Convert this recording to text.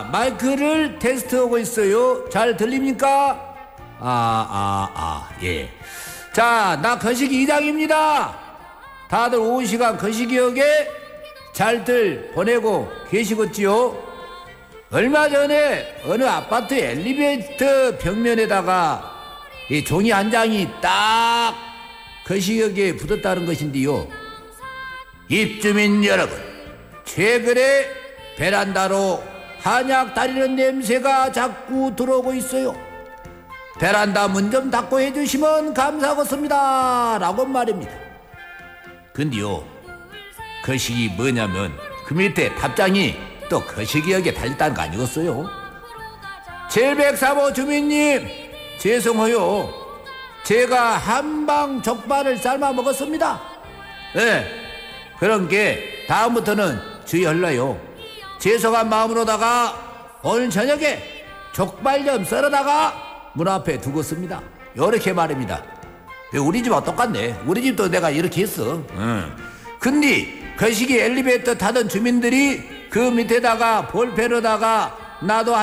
마이크를 테스트하고 있어요. 잘 들립니까? 예. 자, 나 거시기 이장입니다. 다들 오후 시간 거시기역에 잘들 보내고 계시겠지요? 얼마 전에 어느 아파트 엘리베이터 벽면에다가 이 종이 한 장이 딱 거시기역에 붙었다는 것인데요. 입주민 여러분, 최근에 베란다로 한약 다리는 냄새가 자꾸 들어오고 있어요. 베란다 문 좀 닫고 해주시면 감사하겠습니다 라고 말입니다. 근데요, 거시기 뭐냐면 그 밑에 답장이 또 거시기역에 달렸다는 거 아니겠어요? 703호 주민님, 죄송해요. 제가 한방 족발을 삶아 먹었습니다. 네, 그런 게 다음부터는 주의할래요. 죄송한 마음으로다가 오늘 저녁에 족발 좀 썰어다가 문 앞에 두겠습니다. 요렇게 말입니다. 우리 집하고 똑같네. 우리 집도 내가 이렇게 했어. 근데 거시기 엘리베이터 타던 주민들이 그 밑에다가 볼펜에다가 나도